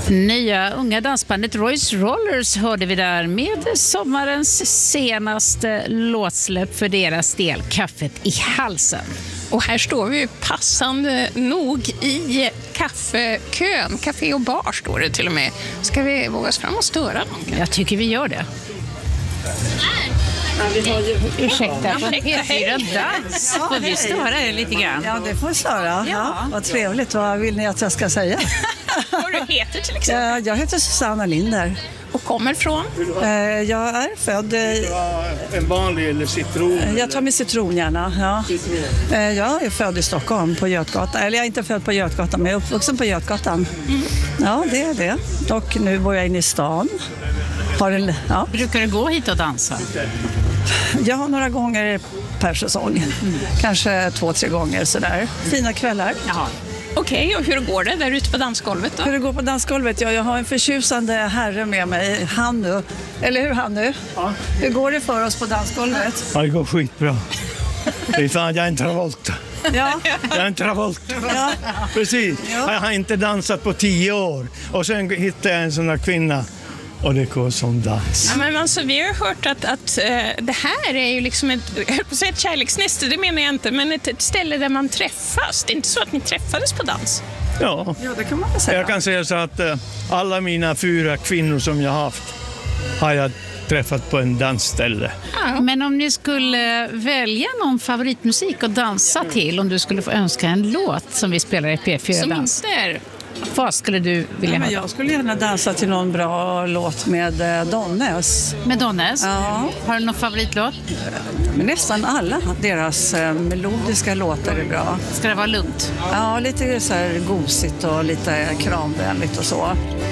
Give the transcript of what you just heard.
Nya unga dansbandet Royce Rollers hörde vi där med sommarens senaste låtsläpp för deras del, Kaffet i halsen. Och här står vi passande nog i kaffekön. Café och bar står det till och med. Ska vi våga oss fram och störa någon? Jag tycker vi gör det. Ja, vi har ju... Ursäkta, på P4 Dans. Får vi störa er lite grann? Ja, det får vi störa. Ja, vad trevligt. Vad vill ni att jag ska säga? Vad du heter till exempel? Jag heter Susanna Linder. Och kommer från? Jag är född... En vanlig eller citron? Jag tar med citron gärna, ja. Jag är född i Stockholm på Götgatan. Eller jag är inte född på Götgatan, men jag är uppvuxen på Götgatan. Ja, det är det. Och nu bor jag inne i stan. Brukar du gå hit och dansa? Jag har några gånger per säsong. Kanske 2-3 gånger sådär. Fina kvällar. Jaha. Okej, och hur går det där ute på dansgolvet då? Hur det går på dansgolvet? Ja, jag har en förtjusande herre med mig, Hannu. Eller hur, Hannu? Ja. Hur går det för oss på dansgolvet? Ja, det går skitbra. Det är fan, jag är en Travolta. Ja. Jag är en Travolta. Ja. Precis. Ja. Jag har inte dansat på 10 år. Och sen hittade jag en sån där kvinna. Och det går som dans. Ja, men alltså, vi har hört att det här är ju liksom ett kärleksnäste, det menar jag inte, men ett ställe där man träffas. Det är inte så att ni träffades på dans? Ja, Det kan man väl säga. jag kan säga så att alla mina 4 kvinnor som jag har haft har jag träffat på en dansställe. Ja. Men om ni skulle välja någon favoritmusik att dansa till, om du skulle få önska en låt som vi spelar i P4 Som Dans. inte är... Vad skulle du vilja ha? Jag skulle gärna dansa till någon bra låt med Donnes. Med Donnes? Ja. Har du någon favoritlåt? Men nästan alla deras melodiska låtar är bra. Ska det vara lugnt? Ja, lite så här gosigt och lite kramvänligt och så.